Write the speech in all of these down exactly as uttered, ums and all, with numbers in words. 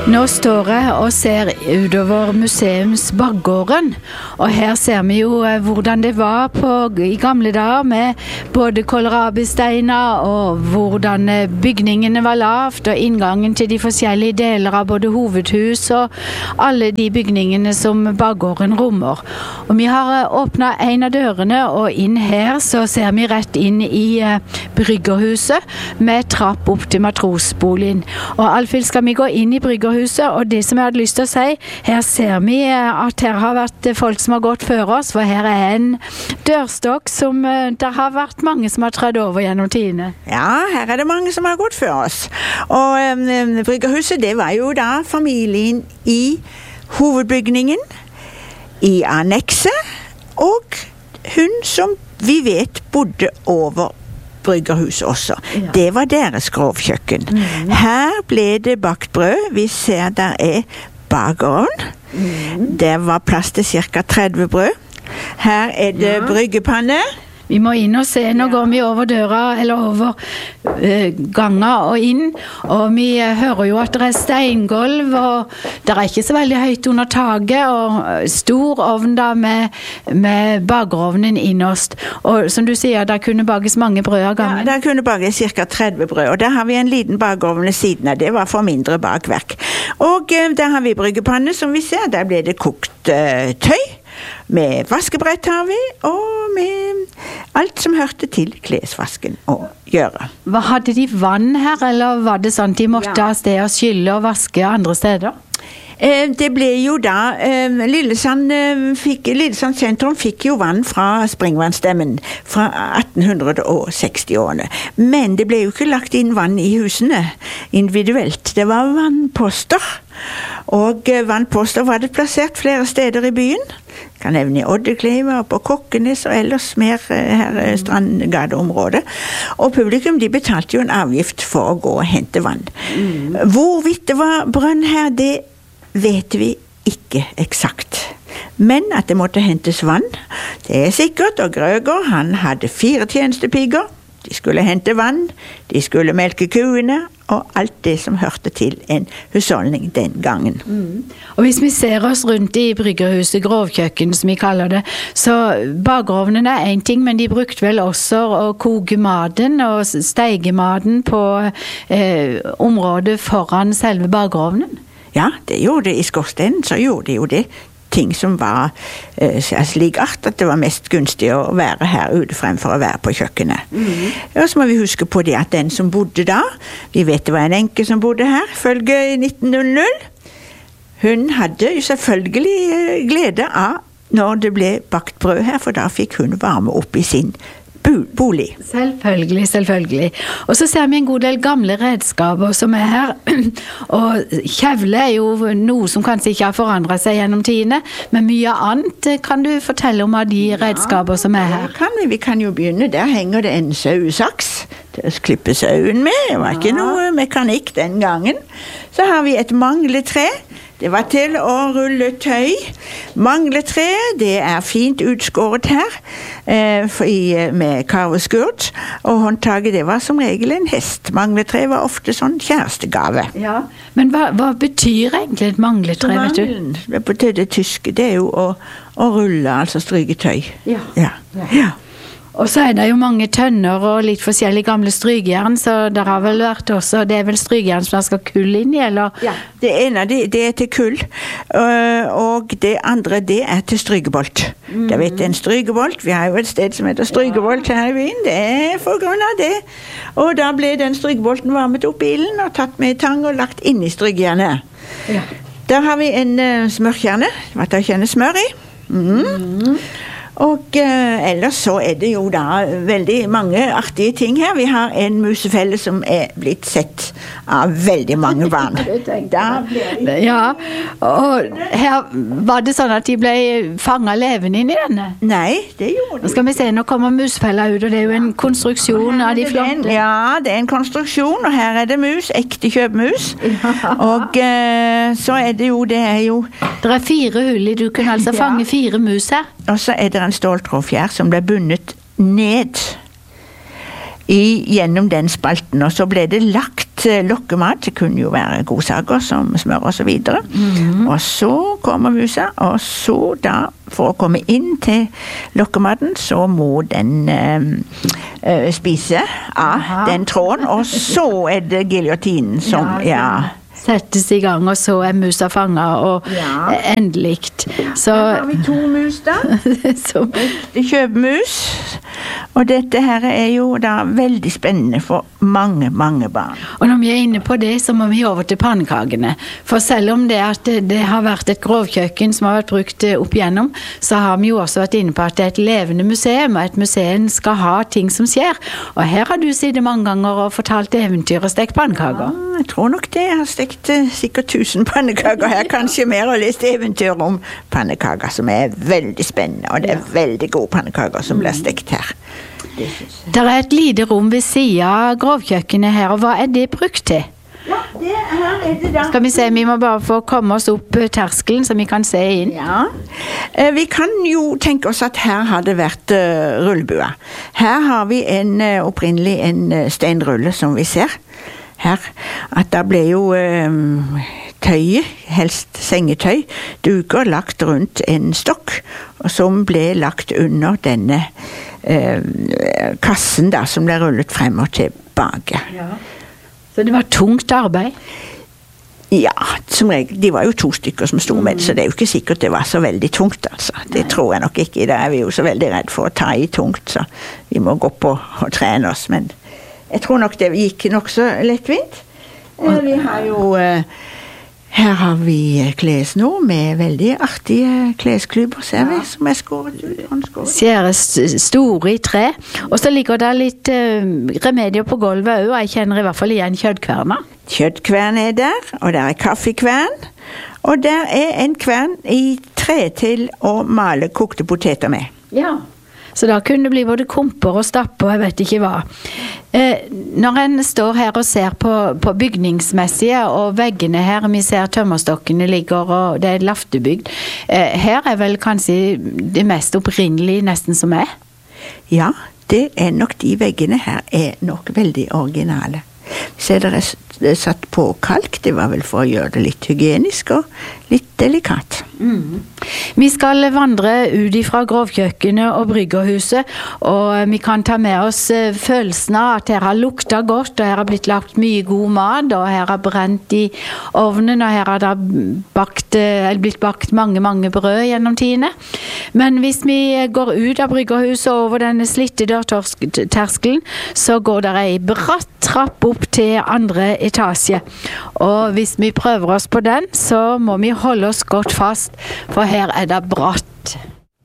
Nå står jeg og ser utover museumsbaggården, og her ser vi jo hvordan det var på, i gamle dager med både kålrabisteiner og hvordan bygningene var lavt og inngangen til de forskjellige deler av både hovedhus og alle de bygningene som baggården rommer. Og vi har åpnet en av dørene, og inn her så ser vi rett inn i bryggerhuset med trapp opp til matrosboligen. Og Alfhild, skal vi gå inn i bryggerhuset? Og det som jeg hadde lyst til å si, her ser vi at her har vært folk som har gått før oss, for her er en dørstokk som det har vært mange som har tredd over gjennom tidene. Ja, her er det mange som har gått før oss. Og um, bryggerhuset, det var jo da familien i hovedbygningen, i annekset, og hun som vi vet bodde over bryggerhuset også. Ja. Det var deres grovkjøkken. Mm. Her ble det bakt brød. Vi ser der er bakerovn. Mm. Det var plass til cirka tretti brød. Her er det ja. bryggepanne. Vi må inn og se. Nå ja. går vi over døra, eller over uh, ganger og inn, og vi uh, hører jo at det er steingolv, og det er ikke så veldig høyt under taget, og stor ovn da med, med bakerovnen innerst. Og som du sier, der kunne bakes mange brød av gangen. Ja, der kunne bakes cirka tretti brød, og der har vi en liten bakeovn ved siden av. Det var for mindre bakverk. Og uh, der har vi bryggepanne, som vi ser. Der ble det kokt uh, tøy. Med vaskebrett har vi, og med alt som hørte til klesvasken å gjøre. Hva hadde de vann her, eller var det sånn at de måtte ja. ha sted å skylle og vaske andre steder? Eh, det ble jo da, eh, Lillesand, eh, fikk, Lillesand sentrum fikk jo vann fra springvannsdemmen fra attenhundreseksti-årene. Men det ble jo ikke lagt inn vann i husene individuelt. Det var vannposter. Og eh, vannposter var det plassert flere steder i byen. Jeg kan nevne i Oddekleiva og på Kokkenes og ellers mer her i Strandgadeområdet. Og publikum, de betalte jo en avgift for å gå og hente vann. Mm. Hvorvidt det var brønn her, det vet vi ikke eksakt. Men at det måtte hentes vann, det er sikkert. Og Grøger, han hadde fire tjenestepiger. De skulle hente vann, de skulle melke kuene, og alt det som hørte til en husholdning den gangen. Mm. Og hvis vi ser oss rundt i bryggerhuset, grovkjøkken som vi kaller det, så bakerovnen er en ting, men de brukte vel også å koke maten og steige maten på eh, området foran selve bakerovnen? Ja, det gjorde det. I skorstenen så gjorde de jo det. Ting som var eh, slik art at det var mest gunstig å være her ute fremfor å være på kjøkkenet. Mm. Og så må vi huske på det at den som bodde da, vi vet det var en enke som bodde her, følge i nitten hundre, hun hadde jo selvfølgelig glede av når det ble bakt brød her, for da fikk hun varme opp i sin bolig. Selvfølgelig, selvfølgelig. Og så ser vi en god del gamle redskaper som er her. Og kjevle er jo noe som kanskje ikke har forandret seg gjennom tidene, men mye annet kan du fortelle om av de redskaper som er her? Ja, kan vi. Vi kan jo begynne. Der henger det en sauesaks til å klippe sauen med. Det var ikke noe mekanikk den gangen. Så har vi et mangletre. Det var til å rulle tøy. Mangletre, det er fint utskåret her eh, i, med karveskurt, og håndtaget det var som regel en hest. Mangletre var ofte sånn kjærestegave. Ja, men hva, hva betyr egentlig et mangletre, vet du? Det betyr det tyske, det er jo å, å rulle, altså stryke tøy. Ja. Ja. Ja. Ja. Og så er det jo mange tønner og litt forskjellige gamle strykjern, så det har vel vært også, det er vel strykjern som skal kull inn i, eller? Ja, det ene det, det er til kull, og det andre det er til strykebolt. Mm. Da vet du, en strykebolt, vi har jo et sted som heter strykebolt her i byen, det er for grunn av det. Og da ble den strykebolten varmet opp i ilden og tatt med tang og lagt inn i strykjernet. Ja. Der har vi en uh, smørkjerne, hva til å kjenne smør i. Mm. Mm. Og eh, ellers så er det jo da veldig mange artige ting her. Vi har en musefelle som er blitt sett av veldig mange barn. Da ja, og her var det sånn at de ble fanget levende inn i denne? Nei, det gjorde de. Nå skal vi se, nå kommer musefella ut, og det er jo en konstruksjon av de flotte. En, ja, det er en konstruksjon, og her er det mus, ekte kjøpmus. Ja. Og eh, så er det jo, det er jo... Det er fire hull i, du kunne altså ja. fange fire mus her. Og så er det en ståltrådfjær som ble bundet ned i, gjennom den spalten, og så ble det lagt litt lokkemat, det kunne jo være godsaker som smør og så videre. Mm-hmm. Og så kommer musa, og så da, for å komme inn til lokkematen, så må den uh, spise av Aha. den tråden, og så er det giljotinen som, ja, ja settes i gang, og så er musa fanget, og ja. endelikt. Så her har vi to mus da. så... Det kjøper mus, og dette her er jo da veldig spennende for mange, mange barn. Og når vi er inne på det, så må vi over til pannekakene. For selv om det, at det, det har vært et grovkjøkken som har vært brukt opp igjennom, så har vi jo også vært inne på at det er et levende museum, og et museum skal ha ting som skjer. Og her har du sittet mange ganger og fortalt eventyr og stekt pannekaker. Ja, jeg tror nok det. Jeg har stekt sikkert tusen pannekaker her, kanskje mer, og lest eventyr om pannekaker som er veldig spennende, og det er veldig gode pannekaker som blir stekt her. Det er et lite rom ved siden av grovkjøkkenet her, og hva er det brukt til? Ja, det her er det da. Skal vi se, vi må bare få komme oss opp terskelen så vi kan se inn. Ja, vi kan jo tenke oss at her har det vært uh, rullebua. Her har vi en, uh, opprinnelig en uh, steinrulle som vi ser her, at da ble jo uh, tøyet, helst sengetøy, duker lagt rundt en stokk, som ble lagt under denne uh, kassen da, som ble rullet frem og tilbake. Ja. Så det var tungt arbeid? Ja, som regel. De var jo to stykker som stod med, mm. så det er jo ikke sikkert det var så veldig tungt, altså. Det Nei. tror jeg nok ikke. Da er vi jo så veldig redd for å ta i tungt, så vi må gå på og trene oss, men jeg tror nok det gikk nok så lettvint. Vi har jo, her har vi klesnor med veldig artige klesklyper, ser vi, som er skåret ut. Skjæres store i tre, og så ligger det litt uh, remedier på gulvet også, og jeg kjenner i hvert fall igjen kjøttkverner. Kjøttkvern er der, og der er kaffekvern, og der er en kvern i tre til å male kokte poteter med. Ja. Så da kunne det bli både komper og stapper, og jeg vet ikke hva. Eh, når en står her og ser på, på bygningsmessige, og veggene her, vi ser tømmerstokkene ligger, og det er laftebygd. Eh, her er vel kanskje det mest opprinnelige nesten som er? Ja, det er nok de veggene her er nok veldig originale. Så er det satt på kalk, det var vel for å gjøre det litt hygienisk og litt delikat. Mm. Vi skal vandre ut fra grovkjøkkenet og bryggerhuset, og vi kan ta med oss følelsen av at her har luktet godt, og her har blitt lagt mye god mat, og her har brent i ovnen, og her har det bakt, blitt bakt mange, mange brød gjennom tidene. Men hvis vi går ut av bryggerhuset over denne slitte dørterskelen, så går det en bratt trapp opp til andre etasje. Og hvis vi prøver oss på den, så må vi holde oss godt fast, for her er det bratt.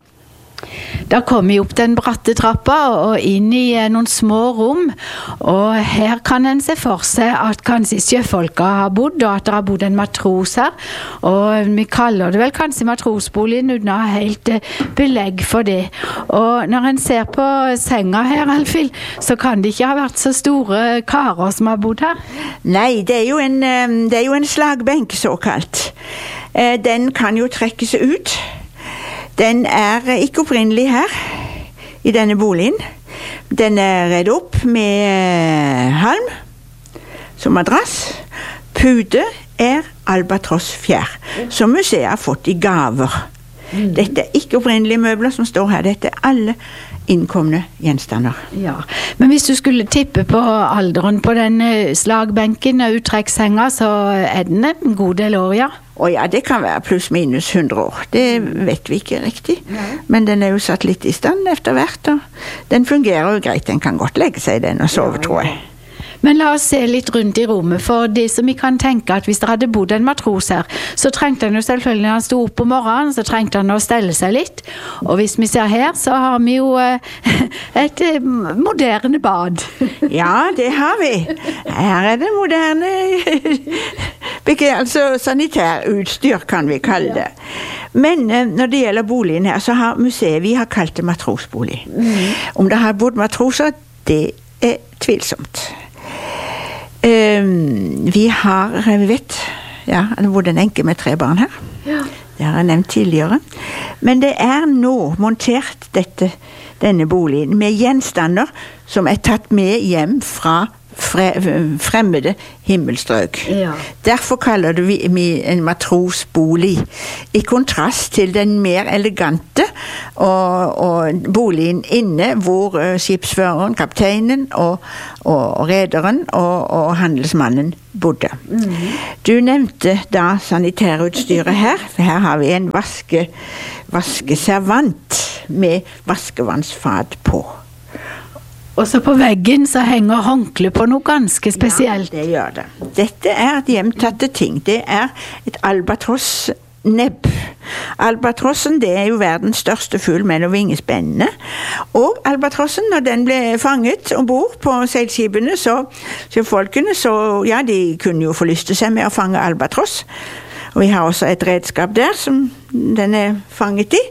Da kom vi opp den bratte trappa og inn i noen små rom, og her kan en se for seg at kanskje sjøfolka har bodd, og at det har bodd en matros her, og vi kaller det vel kanskje matrosboligen uten å ha helt belegg for det. Og når en ser på senga her, Alfhild, så kan det ikke ha vært så store karer som har bodd her. Nei, det er jo en, det er jo en slagbenk såkalt. Den kan jo trekkes ut. Den er ikke opprinnelig her, i denne boligen. Den er redd opp med halm, som madrass. Pude er albatrossfjær, som museet har fått i gaver. Mm. Dette er ikke opprinnelige møbler som står her, dette er alle innkomne gjenstander. Ja, men hvis du skulle tippe på alderen på den slagbenken og uttrekkshenga, så er den en god del år, ja? Å ja, det kan være pluss minus hundre år. Det vet vi ikke riktig. Ja. Men den er jo satt litt i stand etter hvert, og den fungerer jo greit. Den kan godt legge seg i den og sove, ja, tror jeg. Men la oss se litt rundt i rommet, for det som vi kan tenke at hvis det hadde bodd en matros her, så trengte han jo selvfølgelig, når han stod opp om morgenen, så trengte han å stelle seg litt. Og hvis vi ser her, så har vi jo et moderne bad. Ja, det har vi. Her er det moderne, altså sanitærutstyr kan vi kalle det. Men når det gjelder boligen her, så har museet, vi har kalt det matrosbolig. Mm. Om det har bodd matroser, det er tvilsomt. Um, vi har, vi vet, ja, det var en enke med tre barn her. Ja. Det har jeg nevnt tidligere. Men det er nå montert dette, denne boligen med gjenstander som er tatt med hjem fra fremmede himmelstrøk. Ja. Derfor kaller det vi en matrosbolig, i kontrast til den mer elegante og, og boligen inne, hvor skipsføreren, kapteinen og, og rederen og, og handelsmannen bodde. Mm. Du nevnte da sanitærutstyret her. Her har vi en vaske, vaskeservant med vaskevannsfat på. Og så på veggen så henger håndkle på noe ganske spesielt. Ja, det gjør det. Dette er hjemtatte ting. Det er et albatrossnebb. Albatrossen, det er jo verdens største fugl med noen vingespennene. Og albatrossen, når den ble fanget ombord på seilskipene, så, så folkene, så ja, de kunne jo forlyste seg med å fange albatross. Og vi har også et redskap der som den er fanget i.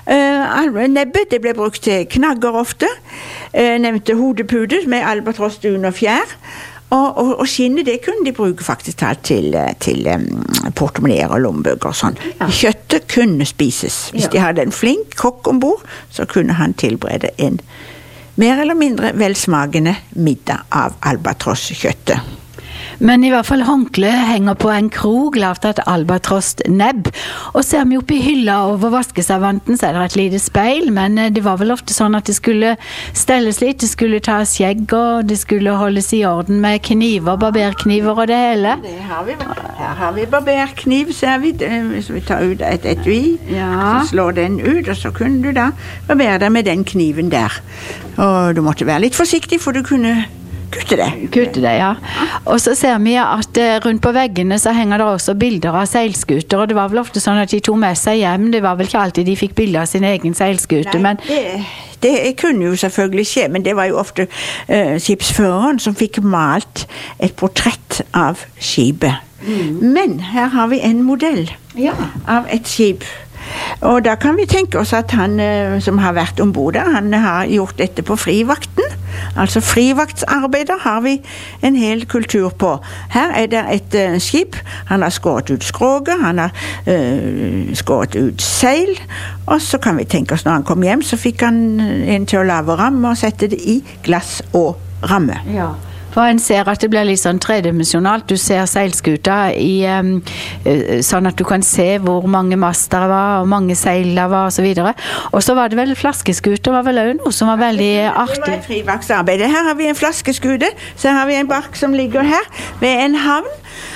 Uh, nebbet, det ble brukt til knagger ofte. Uh, nevnte hodepuder med albatross, dun og fjær. Og, og, og skinnet, det kunne de bruke faktisk til, til um, portemonneer og lommebøker og sånn. Ja. Kjøttet kunne spises. Hvis ja. de hadde en flink kokk ombord, så kunne han tilberede en mer eller mindre velsmakende middag av albatrosskjøttet. Men i hvert fall håndkle henger på en krog, lavt et albatross-nebb. Og ser vi opp i hylla over vaskeservanten, så er det et lite speil, men det var vel ofte sånn at det skulle stelles litt, det skulle ta skjegg, og det skulle holdes i orden med kniver, barberkniver og det hele. Det har vi. Her har vi barberkniv, ser vi. Hvis vi tar ut et etui, ja. så slår den ut, og så kunne du da barbere deg med den kniven der. Og du måtte være litt forsiktig, for du kunne kutte det. Kutte det, ja. Og så ser vi at rundt på veggene så henger det også bilder av seilskuter, og det var vel ofte sånn at de tog med seg hjem. Det var vel ikke alltid de fikk bilder av sin egen seilskute, men det, det kunne jo selvfølgelig skje, men det var jo ofte uh, skipsføreren som fikk malt et portrett av skipet. Mm. Men her har vi en modell ja. av et skip. Og da kan vi tenke oss at han som har vært ombord der, han har gjort dette på frivakten. Altså frivaktsarbeider har vi en hel kultur på. Her er det et uh, skip, han har skåret ut skroget, han har uh, skåret ut seil, og så kan vi tenke oss når han kom hjem, så fikk han en til å lave ramme og sette det i glass og ramme. Ja. For en ser at det blir litt sånn tredimensjonalt. Du ser seilskuta i, um, sånn at du kan se hvor mange master det var, og mange seil det var, og så videre. Og så var det vel flaskeskuter, var vel også noe som var veldig artig. Det var et frivaktsarbeid. Her har vi en flaskeskute, så har vi en bark som ligger her ved en havn.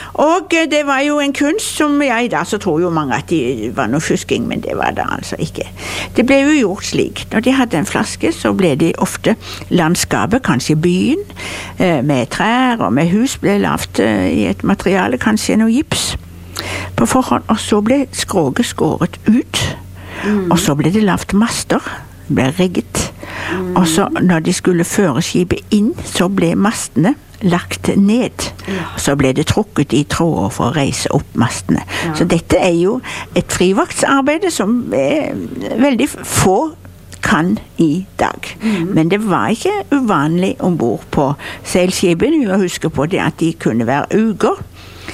Og det var jo en kunst som, ja, i dag så tror jo mange at det var noe fusking, men det var det altså ikke. Det ble jo gjort slik. Når de hadde en flaske, så ble det ofte landskapet, kanskje byen, med trær og med hus, ble lavt i et materiale, kanskje noe gips på forhånd, og så ble skroget skåret ut, mm. og så ble det lavt master, ble rigget, mm. og så når de skulle føre skipet inn, så ble mastene lagt ned, ja. så ble det trukket i tråder for å reise opp mastene. Ja. Så dette er jo et frivaktsarbeid som er veldig få kan i dag. Mm. Men det var ikke uvanlig ombord på seilskipene. Vi må huske på det at de kunne være uker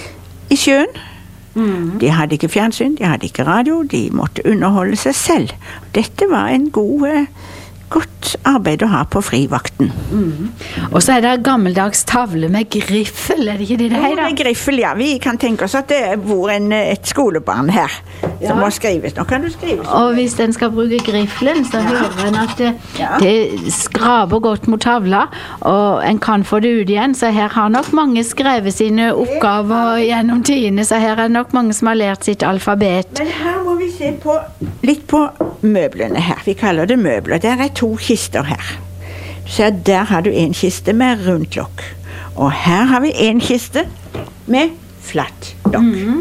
i sjøen. Mm. De hadde ikke fjernsyn, de hadde ikke radio, de måtte underholde seg selv. Dette var en god godt arbeid å ha på frivakten. Mm. Og så er det gammeldags tavle med griffel, er det ikke det det her da? Med griffel, ja. Vi kan tenke oss at det bor en, et skolebarn her ja. som må skrives. Nå kan du skrive. Og hvis den skal bruke griffelen, så ja. hører en at det, ja. det skraber godt mot tavla, og en kan få det ut igjen. Så her har nok mange skrevet sine oppgaver gjennom tidene, så her er nok mange som har lært sitt alfabet. Men her må vi se på, litt på møblene her. Vi kaller det møbler. Det er to kister her. Du ser, der har du en kiste med rundt lokk. Og her har vi en kiste med flatt lokk. Mm.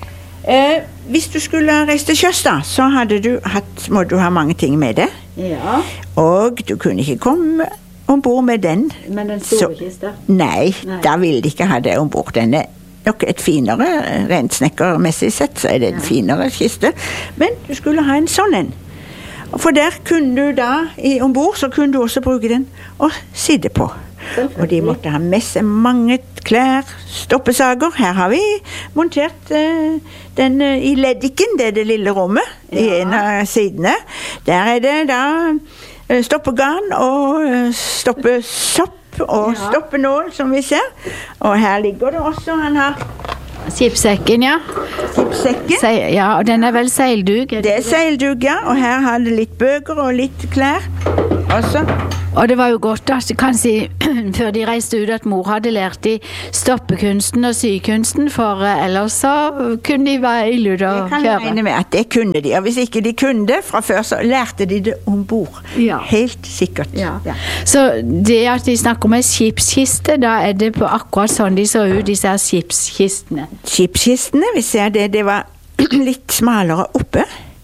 Eh, hvis du skulle reise til sjøs da, så hadde du hatt, må du ha mange ting med det. Ja. Og du kunne ikke komme ombord med den. Men den store så, kiste? Nei, nei, da ville de ikke ha det ombord. Denne nok et finere, rent snekkermessig sett, så er det en ja. finere kiste. Men du skulle ha en sånn en. For der kunne du da, i ombord, så kunne du også bruke den og sitte på. Og de måtte ha med seg mange klær, stoppesager. Her har vi montert uh, den uh, i leddiken, det er det lille rommet, ja. i en av sidene. Der er det da uh, stoppegarn og uh, stoppesopp stopp og ja. Stoppenål, som vi ser. Og her ligger det også, han har skipssekken, ja. Skipssekken. Se, ja, og den er vel seildug? Det er seildug, ja. Og her har det litt bøker og litt klær også. Og det var jo godt at kanskje før de reiste ut at mor hadde lært de stoppekunsten og sykunsten, for ellers så kunne de være ille ut og kjøre. Det kan jeg regne med at det kunne de, og hvis ikke de kunne det fra før, så lærte de det ombord. Ja. Helt sikkert. Ja. Ja. Så det at de snakker om en skipskiste, da er det på akkurat sånn de så ut, disse skipskistene? Skipskistene, vi ser det, det var litt smalere oppe.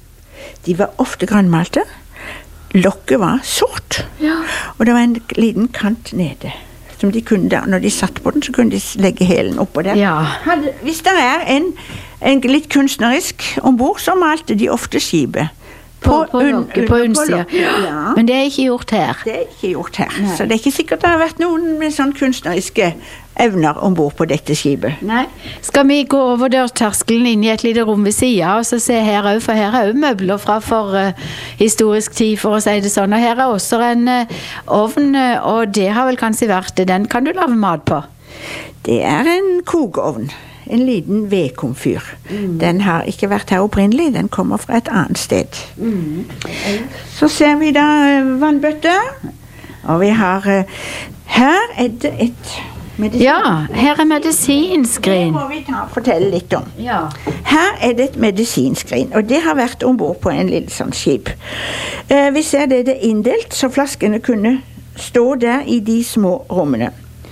De var ofte grønnmalte. Lokket var sort, ja. Og det var en liten kant nede, som de kunne der. Når de satt på den, så kunne de legge hælen oppå der. Ja. Hadde, hvis det er en, en litt kunstnerisk ombord, så malte de ofte skipet. På, på, un, på unnsida. Ja. Men det er ikke gjort her. Det er ikke gjort her. Nei. Så det er ikke sikkert det har vært noen med sånn kunstneriske evner ombord på dette skipet. Nei. Skal vi gå over dørterskelen inn i et lite rom ved siden, og så se her også, for her er jo møbler fra for uh, historisk tid, for å si det sånn. Og her er også en uh, ovn, uh, og det har vel kanskje vært det. Den kan du lage mat på? Det er en kokeovn. En liten vedkomfyr. Mm. Den har ikke vært her opprinnelig, den kommer fra et annet sted. Mm. Så ser vi da vannbøtte, og vi har, her er det et medisin. Ja, her er medisinskrin. Det må vi ta og fortelle litt om. Ja. Her er det et medisinskrin, og det har vært ombord på en lille sånn skip. Eh, vi ser det det er inndelt, så flaskene kunne stå der i de små rommene.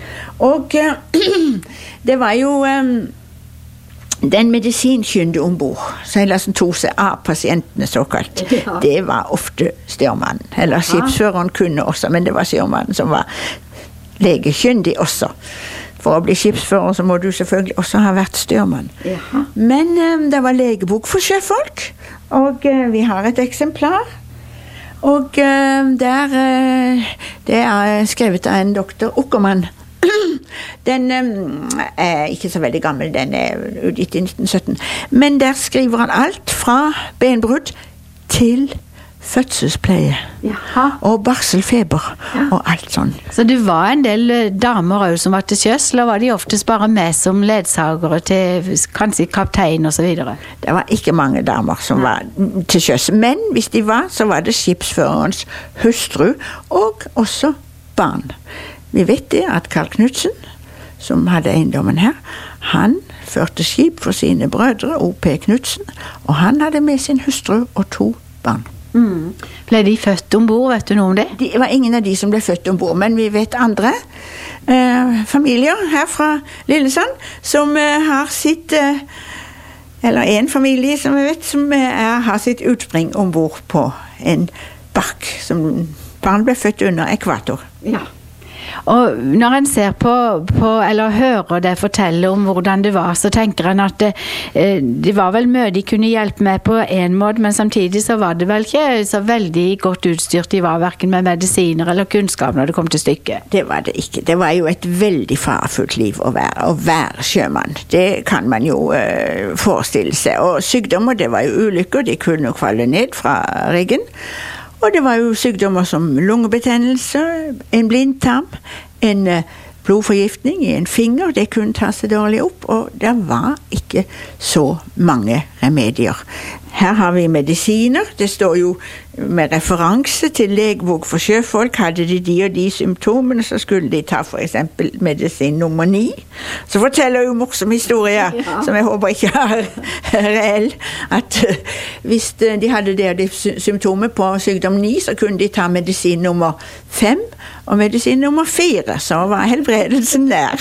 Og eh, det var jo... Eh, Den medisinkyndige ombord, seilasen tok seg av pasientene såkalt, ja. Det var ofte styrmannen, eller skipsføreren kunne også, men det var styrmannen som var legekyndig også. For å bli skipsfører så må du selvfølgelig også ha vært styrmann. Ja. Men um, det var legebok for sjøfolk, og uh, vi har et eksemplar. Og uh, der, uh, det er skrevet av en doktor Okkermann. Den um, er ikke så veldig gammel, den er utgitt i nitten sytten. Men der skriver han alt fra benbrudd til fødselspleie. Jaha. Og barselfeber, ja. Og alt sånn. Så det var en del damer også som var til sjøs, eller var de oftest bare med som ledsagere til kanskje kaptein og så videre? Det var ikke mange damer som var til sjøs, men hvis de var, så var det skipsførerens hustru, og også barn. Vi vet det at Karl Knudsen, som hadde eiendommen her, han førte skip for sine brødre, O P Knudsen, og han hadde med sin hustru og to barn. Mm. Ble de født ombord, vet du noe om det? Det var ingen av de som ble født ombord, men vi vet andre eh, familier her fra Lillesand, som eh, har sitt, eh, eller en familie som vi vet, som eh, har sitt utspring ombord på en bark, som barn ble født under ekvator. Ja. Og når en ser på, på eller hører det fortelle om hvordan det var, så tenker en at det, det var vel mye de kunne hjelpe med på en måte, men samtidig så var det vel ikke så veldig godt utstyrt de var, hverken med medisiner eller kunnskap når det kom til stykket. Det var det ikke. Det var jo et veldig farefullt liv å være, å være sjømann. Det kan man jo uh, forestille seg. Og sykdommer, det var jo ulykker, de kunne jo kvalle ned fra riggen. Og det var jo sykdommer som lungebetennelse, en blindtarm, en blodforgiftning i en finger, det kunne ta seg dårlig opp, og det var ikke så mange remedier. Her har vi medisiner, det står jo med referanse til legebok for sjøfolk, hadde de de og de symptomene, så skulle de ta for eksempel medisin nummer ni. Så forteller jo morsom historie, ja. Som jeg håper ikke er reell, at hvis de hadde det de symptomer på sykdom ni, så kunne de ta medisin nummer fem, og medisin nummer fire, så var helbredelsen der.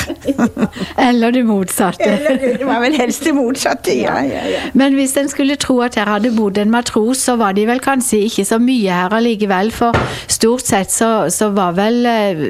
Eller det motsatte. Eller det var vel helst det motsatte, ja, ja, ja. Men hvis en skulle tro at her hadde bodd en matros, så var de vel kanskje ikke så mye her allikevel, for stort sett så, så var vel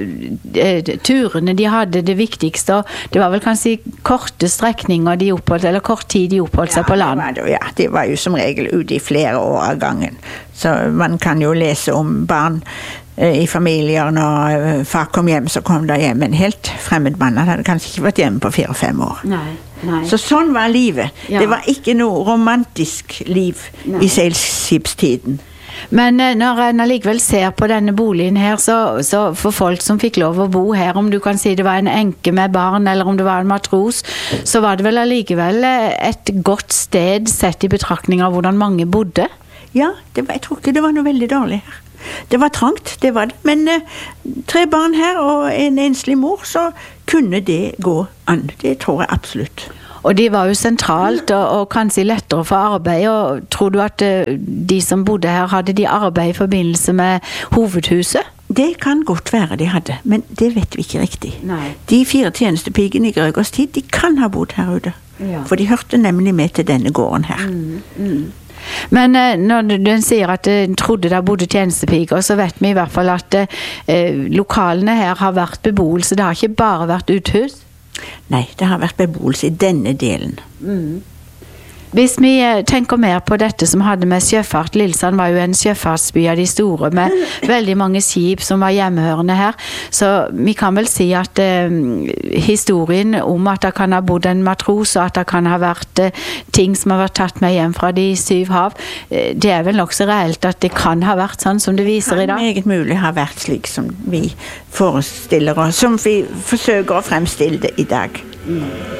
eh, turene de hadde det viktigste, og det var vel kanskje korte strekninger de oppholdt, eller kort tid de oppholdt seg ja, på land. Det var det, ja, det var jo som regel ute i flere år av gangen. Så man kan jo lese om barn i familier, når far kom hjem, så kom der hjem en helt fremmed mann. Han hadde kanskje ikke vært hjemme på fire-fem år. Nei, nei. Så sånn var livet. Ja. Det var ikke noe romantisk liv nei. I seilskipstiden. Men når en allikevel ser på denne boligen her, så, så for folk som fikk lov å bo her, om du kan si det var en enke med barn, eller om det var en matros, så var det vel allikevel et godt sted sett i betraktning av hvordan mange bodde? Ja, det var, jeg tror ikke det var noe veldig dårlig her. Det var trangt, det var det. Men eh, tre barn her og en enslig mor, så kunne det gå an. Det tror jeg absolutt. Og de var jo sentralt, og, og kanskje lettere for arbeid. Og tror du at uh, de som bodde her, hadde de arbeid i forbindelse med hovedhuset? Det kan godt være de hadde, men det vet vi ikke riktig. Nei. De fire tjenestepigene i Grøgårds tid, de kan ha bodd her ute. Ja. For de hørte nemlig med til denne gården her. Mm, mm. Men uh, når du sier at du uh, trodde der bodde tjenestepiger, så vet vi i hvert fall at uh, lokalene her har vært beboelse. Det har ikke bare vært uthus. Nei, det har vært beboelse i denne delen. Mm. Hvis vi tenker mer på dette som hadde med sjøfart, Lillesand var jo en sjøfartsby av de store, med veldig mange skip som var hjemmehørende her, så vi kan vel si at eh, historien om at det kan ha bodd en matros, og at det kan ha vært eh, ting som har vært tatt med hjem fra de syv hav, eh, det er vel nok så reelt at det kan ha vært sånn som det viser i dag. Det kan meget mulig ha vært slik som vi forestiller oss, som vi forsøker å fremstille det i dag. Mm.